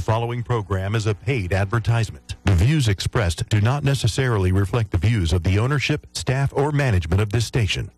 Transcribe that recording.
following program is a paid advertisement. The views expressed do not necessarily reflect the views of the ownership, staff, or management of this station.